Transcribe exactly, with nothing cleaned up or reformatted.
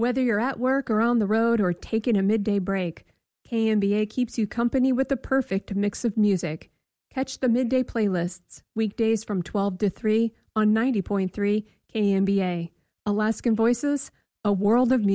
Whether you're at work or on the road or taking a midday break, K M B A keeps you company with the perfect mix of music. Catch the midday playlists, weekdays from twelve to three on ninety point three K M B A. Alaskan Voices, a world of music.